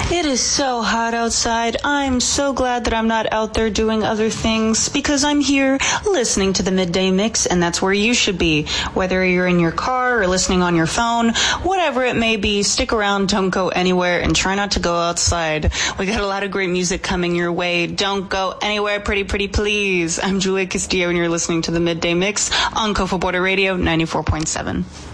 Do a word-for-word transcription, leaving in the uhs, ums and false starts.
It is so hot outside. I'm so glad that I'm not out there doing other things because I'm here listening to the Midday Mix, and that's where you should be. Whether you're in your car or listening on your phone, whatever it may be, stick around, don't go anywhere, and try not to go outside. We got a lot of great music coming your way. Don't go anywhere, pretty, pretty please. I'm Julia Castillo, and you're listening to the Midday Mix on Cofa Border Radio ninety-four point seven.